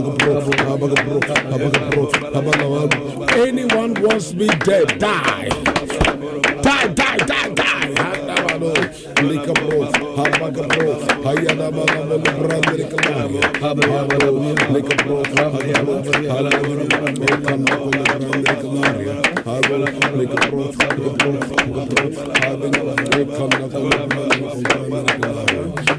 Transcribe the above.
Anyone wants me dead, die. Die, die, die, die. Handabado, Likabro, Habagabro, Hayadababa, Brandere Kalaria, Habagabro, Likabro, Habagabro, Halabro, Kandako, Brandere Kalaria, Habagabro, Likabro, Habagabro, Habagabro, Kandako, Brandere Kalaria.